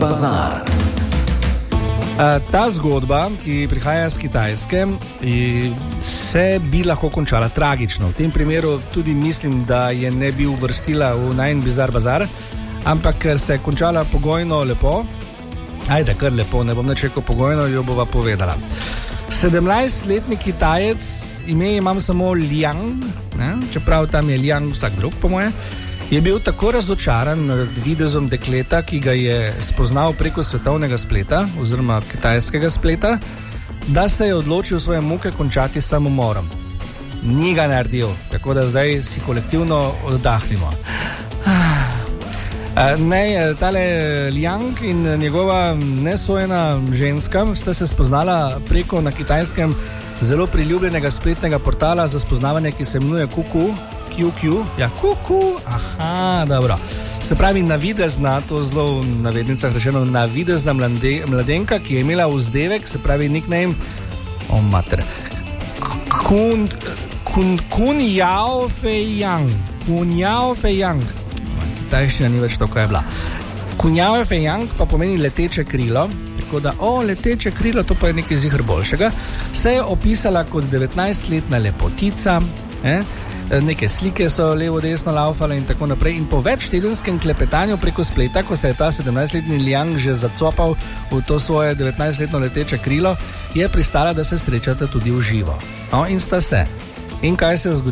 bazar. Ta zgodba, ki prihaja z Kitajske, se bi lahko končala tragično. V tem primeru tudi mislim, da je ne bi uvrstila v najin bizar bazar, ampak ker se je končala pogojno lepo, ajde kar lepo, ne bom nič rekel pogojno, jo bova povedala. 17-letni Kitajec, ime imam samo Liang, ne? Čeprav tam je Liang vsak drug po moje, je bil tako razočaran nad videzom dekleta, ki ga je spoznal preko svetovnega spleta oziroma kitajskega spleta, da se je odločil svoje muke končati s samomorom. Ni ga naredil, tako da zdaj si kolektivno oddahnimo. Tale Liang in njegova nesojena ženska sta se spoznala preko na Kitajskem zelo priljubljenega spletnega portala za spoznavanje, ki se imenuje QQ. Ja, QQ, aha, dobro. Se pravi, navidezna, to zelo v navednicah rečeno, navidezna mladenka, ki je imela vzdevek, se pravi nickname, Kun Yao Fei Yang. Kitajščina ni več to, ko je bila. Kun Yao Fei Yang pa pomeni leteče krilo, tako da, leteče krilo, to pa je nekaj ziher boljšega. Se je opisala kot 19-letna lepotica, neke slike so levo desno laufale in tako naprej, in po večtedenskem klepetanju preko spleta, ko se je ta 17-letni Liang že zacopal v to svoje 19-letno leteče krilo, je pristala, da se srečata tudi v živo. In sta se. In kaj se je zgodilo?